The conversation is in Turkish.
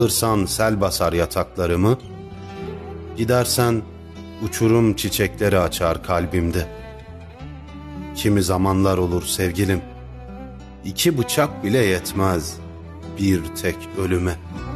Alırsan sel basar yataklarımı, gidersen uçurum çiçekleri açar kalbimde. Kimi zamanlar olur sevgilim, 2 bıçak bile yetmez bir tek ölüme.